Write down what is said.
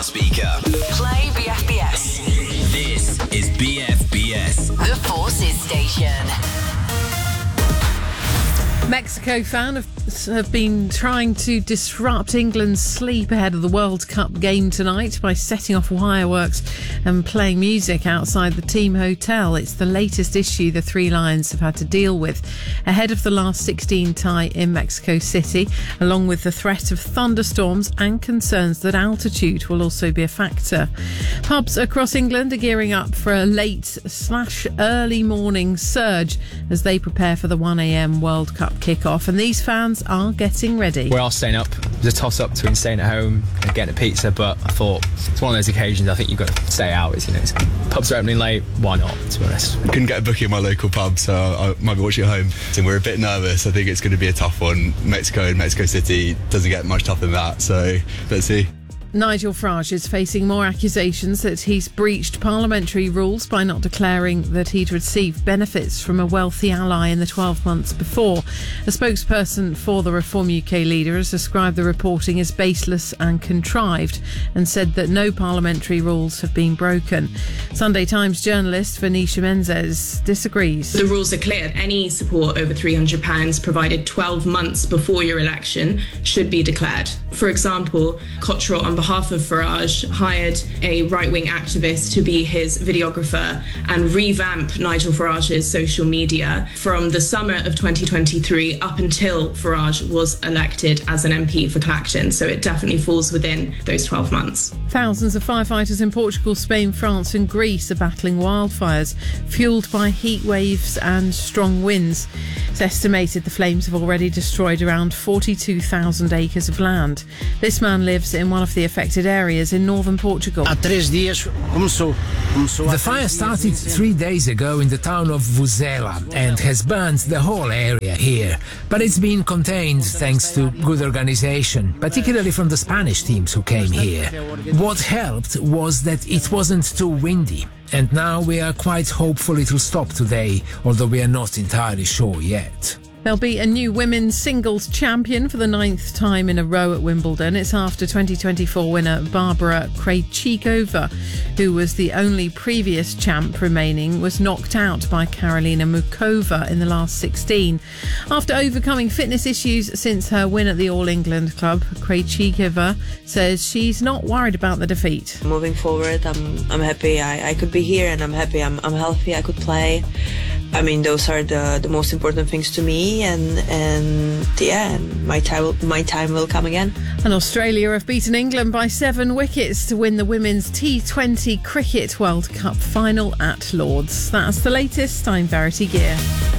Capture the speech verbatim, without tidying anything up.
speaker. Play B F B S. This is B F B S. The Forces Station. Mexico fans have been trying to disrupt England's sleep ahead of the World Cup game tonight by setting off fireworks and playing music outside the team hotel. It's the latest issue the Three Lions have had to deal with ahead of the last sixteen tie in Mexico City, along with the threat of thunderstorms and concerns that altitude will also be a factor. Pubs across England are gearing up for a late slash early morning surge as they prepare for the one a.m. World Cup kick-off, and these fans are getting ready. We're all staying up. There's a toss-up between staying at home and getting a pizza, but I thought it's one of those occasions I think you've got to stay out. It's, you know, it's, pubs are opening late, why not, to be honest? I couldn't get a booking in my local pub, so I might be watching at home. So we're a bit nervous. I think it's going to be a tough one. Mexico and Mexico City doesn't get much tougher than that, so let's see. Nigel Farage is facing more accusations that he's breached parliamentary rules by not declaring that he'd received benefits from a wealthy ally in the twelve months before. A spokesperson for the Reform U K leader has described the reporting as baseless and contrived and said that no parliamentary rules have been broken. Sunday Times journalist Venetia Menzies disagrees. The rules are clear. Any support over three hundred pounds provided twelve months before your election should be declared. For example, Cottrell, on behalf of Farage, hired a right-wing activist to be his videographer and revamp Nigel Farage's social media from the summer of twenty twenty-three up until Farage was elected as an M P for Clacton. So it definitely falls within those twelve months. Thousands of firefighters in Portugal, Spain, France and Greece are battling wildfires fuelled by heat waves and strong winds. It's estimated the flames have already destroyed around forty-two thousand acres of land. This man lives in one of the affected areas in northern Portugal. The fire started three days ago in the town of Vuzela and has burned the whole area here. But it's been contained thanks to good organisation, particularly from the Spanish teams who came here. What helped was that it wasn't too windy. And now we are quite hopeful it'll stop today, although we are not entirely sure yet. There'll be a new women's singles champion for the ninth time in a row at Wimbledon. It's after twenty twenty-four winner Barbara Krejcikova, who was the only previous champ remaining, was knocked out by Karolina Mukova in the last sixteen. After overcoming fitness issues since her win at the All England Club, Krejcikova says she's not worried about the defeat. Moving forward, I'm I'm happy I, I could be here, and I'm happy I'm, I'm healthy, I could play. I mean, those are the, the most important things to me, and and yeah, and my time will, my time will come again. And Australia have beaten England by seven wickets to win the Women's T twenty Cricket World Cup final at Lords. That's the latest. I'm Verity Gear.